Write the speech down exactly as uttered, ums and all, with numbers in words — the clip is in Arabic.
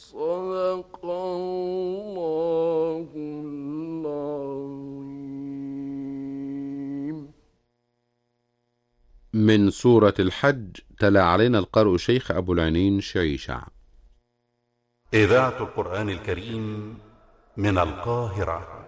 صدق الله العظيم. من سورة الحج تلا علينا القارئ شيخ أبو العنين شعيشع. إذاعة القرآن الكريم من القاهرة.